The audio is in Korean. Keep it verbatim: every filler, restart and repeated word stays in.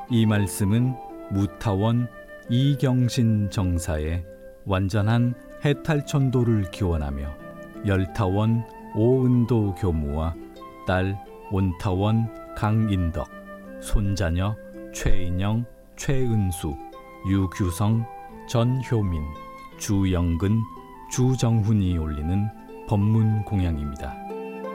이 말씀은 무타원 이경신 정사의 완전한 해탈천도를 기원하며 열타원 오은도 교무와 딸 온타원 강인덕, 손자녀 최인영, 최은수, 유규성, 전효민, 주영근, 주정훈이 올리는 법문 공양입니다.